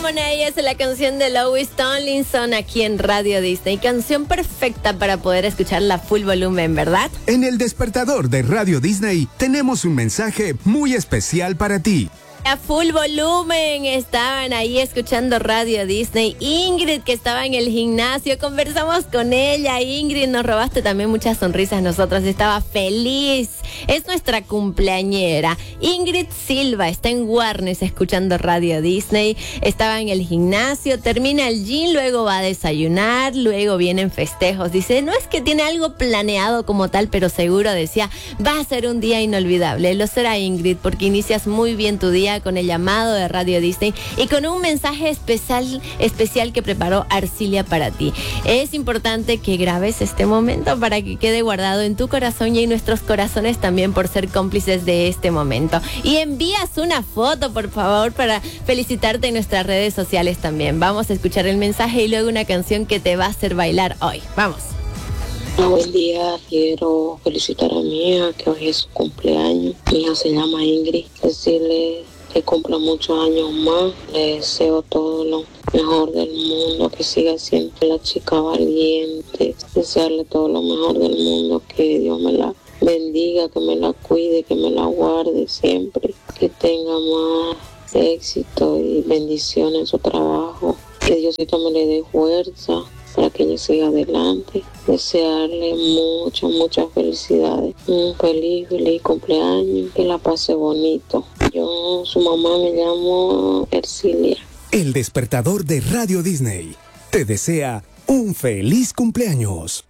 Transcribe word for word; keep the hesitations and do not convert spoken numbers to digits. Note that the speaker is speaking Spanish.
Lemonade es la canción de Louis Tomlinson aquí en Radio Disney. Canción perfecta para poder escucharla a full volumen, ¿verdad? En el despertador de Radio Disney tenemos un mensaje muy especial para ti. A full volumen estaban ahí escuchando Radio Disney. Ingrid, que estaba en el gimnasio, conversamos con ella. Ingrid, nos robaste también muchas sonrisas. Nosotros estaba feliz. Es nuestra cumpleañera. Ingrid Silva está en Warnes escuchando Radio Disney. Estaba en el gimnasio, termina el gym, luego va a desayunar, luego vienen festejos. Dice, no es que tiene algo planeado como tal, pero seguro decía, va a ser un día inolvidable. Lo será, Ingrid, porque inicias muy bien tu día con el llamado de Radio Disney y con un mensaje especial, especial que preparó Arcilia para ti. Es importante que grabes este momento para que quede guardado en tu corazón y en nuestros corazones también por ser cómplices de este momento. Y envías una foto, por favor, para felicitarte en nuestras redes sociales también. Vamos a escuchar el mensaje y luego una canción que te va a hacer bailar hoy. Vamos. Buen día, quiero felicitar a mi hija que hoy es su cumpleaños. Mi hija se llama Ingrid. Decirle que cumpla muchos años más. Le deseo todo lo mejor del mundo, que siga siendo la chica valiente. Desearle todo lo mejor del mundo, que Dios me la bendiga, que me la cuide, que me la guarde siempre, que tenga más éxito y bendición en su trabajo. Que Diosito me le dé fuerza para que ella siga adelante. Desearle muchas, muchas felicidades. Un feliz, feliz cumpleaños. Que la pase bonito. Yo, su mamá, me llamo Ercilia. El despertador de Radio Disney te desea un feliz cumpleaños.